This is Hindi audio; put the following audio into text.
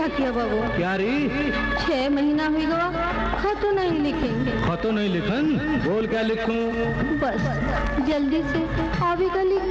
क्या किया बाबू? क्या री? 6 महीना हुई गवा, खत नहीं लिखेंगे। खत नहीं लिखन? बोल क्या लिखूं? बस जल्दी से अभी का लिख